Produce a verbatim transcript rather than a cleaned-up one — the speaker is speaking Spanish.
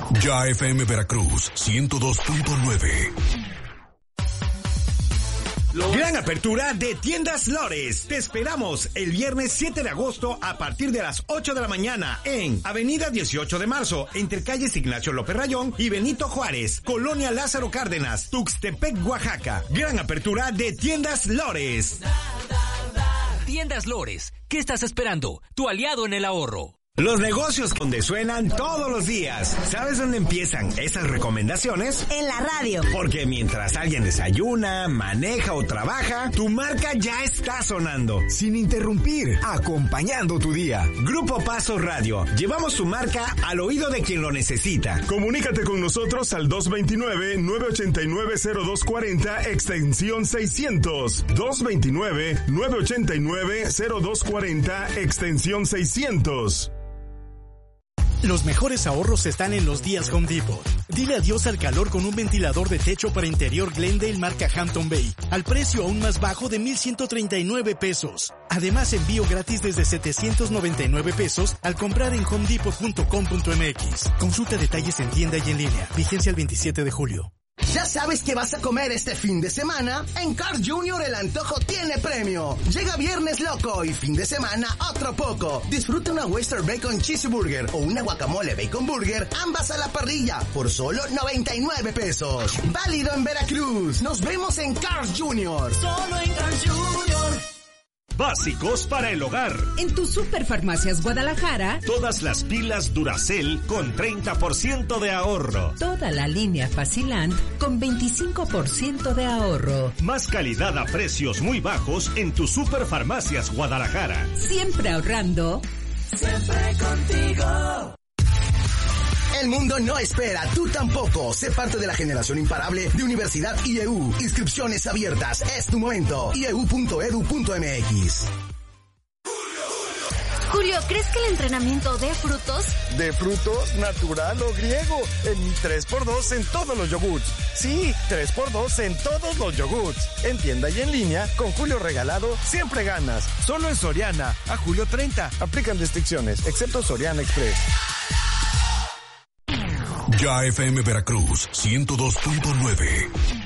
Ya F M Veracruz ciento dos punto nueve. Gran apertura de Tiendas Lores. Te esperamos el viernes siete de agosto a partir de las ocho de la mañana en Avenida dieciocho de marzo, entre calles Ignacio López Rayón y Benito Juárez, Colonia Lázaro Cárdenas, Tuxtepec, Oaxaca. Gran apertura de Tiendas Lores. Tiendas Lores, ¿qué estás esperando? Tu aliado en el ahorro. Los negocios donde suenan todos los días. ¿Sabes dónde empiezan esas recomendaciones? En la radio. Porque mientras alguien desayuna, maneja o trabaja, tu marca ya está sonando. Sin interrumpir, acompañando tu día. Grupo Paso Radio. Llevamos tu marca al oído de quien lo necesita. Comunícate con nosotros al dos veintinueve, nueve ochenta y nueve, cero dos cuarenta, extensión seiscientos. dos veintinueve, nueve ochenta y nueve, cero dos cuarenta, extensión seiscientos. Los mejores ahorros están en los días Home Depot. Dile adiós al calor con un ventilador de techo para interior Glendale marca Hampton Bay, al precio aún más bajo de mil ciento treinta y nueve pesos. Además, envío gratis desde setecientos noventa y nueve pesos al comprar en home depot punto com punto m x. Consulta detalles en tienda y en línea. Vigencia el veintisiete de julio. ¿Ya sabes qué vas a comer este fin de semana? En Carl junior el antojo tiene premio. Llega Viernes Loco y fin de semana otro poco. Disfruta una Western Bacon Cheeseburger o una Guacamole Bacon Burger, ambas a la parrilla, por solo noventa y nueve pesos. Válido en Veracruz. Nos vemos en Carl junior Solo en Carl junior Básicos para el hogar. En tu Superfarmacias Guadalajara, todas las pilas Duracell con treinta por ciento de ahorro. Toda la línea Faciland con veinticinco por ciento de ahorro. Más calidad a precios muy bajos en tu Superfarmacias Guadalajara. Siempre ahorrando. Siempre contigo. El mundo no espera, tú tampoco. Sé parte de la generación imparable de Universidad I E U. Inscripciones abiertas, es tu momento. i e u punto e d u punto m x. Julio, ¿crees que el entrenamiento dé frutos? ¿De frutos, natural o griego? En tres por dos en todos los yogurts. Sí, tres por dos en todos los yogurts. En tienda y en línea, con Julio regalado, siempre ganas. Solo en Soriana, a julio treinta. Aplican restricciones, excepto Soriana Express. Ya F M Veracruz ciento dos punto nueve.